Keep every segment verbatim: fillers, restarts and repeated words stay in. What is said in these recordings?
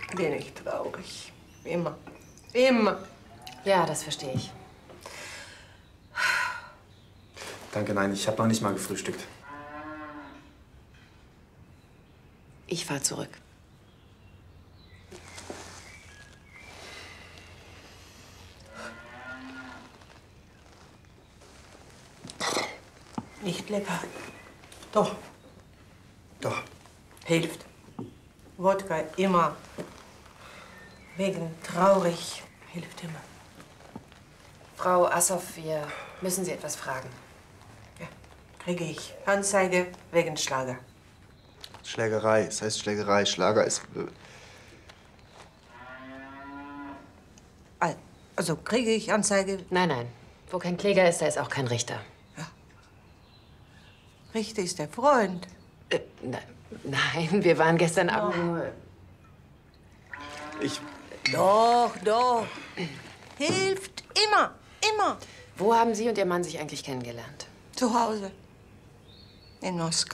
bin ich traurig. Immer. Immer. Ja, das verstehe ich. Danke, nein, ich habe noch nicht mal gefrühstückt. Ich fahr zurück. Nicht lecker. Doch. Doch. Hilft. Wodka immer. Wegen traurig hilft immer. Frau Assoff, wir müssen Sie etwas fragen. Ja, kriege ich Anzeige wegen Schlager. Schlägerei. Es heißt Schlägerei. Schlager ist... Also kriege ich Anzeige? Nein, nein. Wo kein Kläger ist, da ist auch kein Richter. Ja. Richter ist der Freund. Äh, ne, nein, wir waren gestern Abend nur... Ich... Doch, doch. Hilft immer, immer. Wo haben Sie und Ihr Mann sich eigentlich kennengelernt? Zu Hause. In Moskau.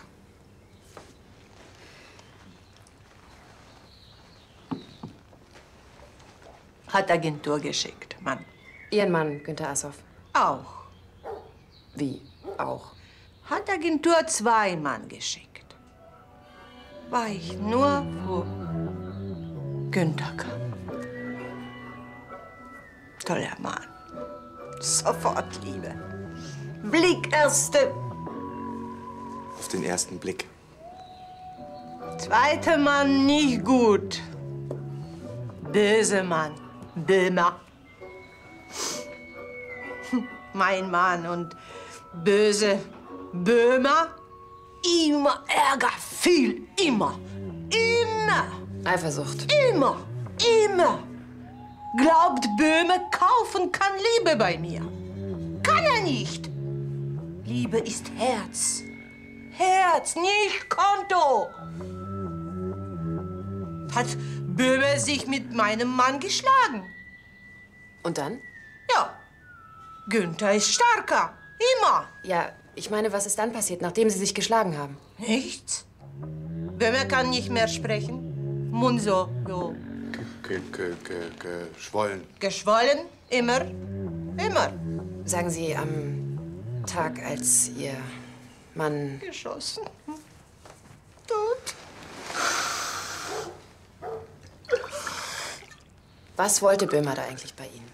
Hat Agentur geschickt, Mann. Ihren Mann, Günter Assoff? Auch. Wie? Auch? Hat Agentur zwei Mann geschickt. War ich nur, wo Günther kam. Toller Mann. Sofort Liebe. Blick erste. Auf den ersten Blick. Zweiter Mann nicht gut. Böse Mann. Böhmer. Mein Mann und böse Böhmer. Immer Ärger, viel, immer. Immer. Eifersucht. Immer, immer. Glaubt, Böhme kaufen kann Liebe bei mir. Kann er nicht. Liebe ist Herz. Herz, nicht Konto. Hat Böhme sich mit meinem Mann geschlagen. Und dann? Ja. Günther ist starker. Immer. Ja, ich meine, was ist dann passiert, nachdem Sie sich geschlagen haben? Nichts. Böhme kann nicht mehr sprechen. Mund so, so. Ge ge ge geschwollen. Geschwollen, immer, immer. Sagen Sie, am Tag, als Ihr Mann... Geschossen. Tot. Was wollte Böhmer da eigentlich bei Ihnen?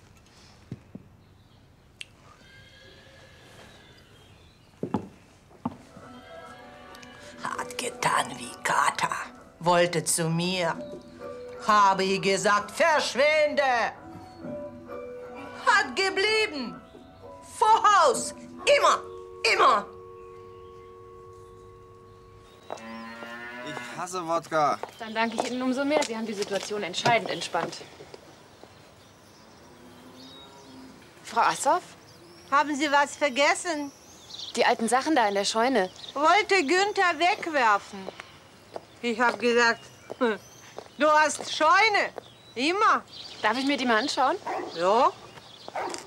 Hat getan wie Kater. Wollte zu mir. Habe ich gesagt, verschwinde. Hat geblieben. Vor Haus. Immer, immer. Ich hasse Wodka. Dann danke ich Ihnen umso mehr. Sie haben die Situation entscheidend entspannt. Frau Assoff? Haben Sie was vergessen? Die alten Sachen da in der Scheune. Wollte Günther wegwerfen. Ich habe gesagt, du hast Scheune. Immer. Darf ich mir die mal anschauen? Ja.